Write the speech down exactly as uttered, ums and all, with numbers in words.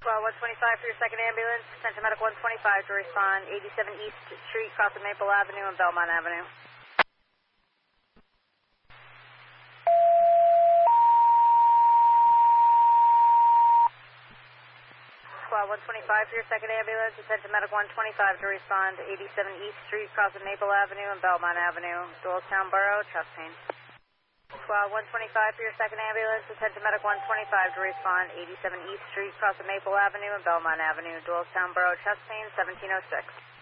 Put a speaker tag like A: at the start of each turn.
A: Well, one twenty-five for your second ambulance. Attention Medic one twenty-five to respond. eighty-seven East Street, crossing Maple Avenue and Belmont Avenue. Well, one twenty-five for your second ambulance. Attention Medic one twenty-five to respond. eighty-seven East Street, crossing Maple Avenue and Belmont Avenue. Doylestown Borough, chest pain. Well, one twenty-five for your second ambulance. Attention Medic one twenty-five to respond. eighty-seven East Street, crossing Maple Avenue and Belmont Avenue. Doylestown Borough, chest pain, seventeen oh six.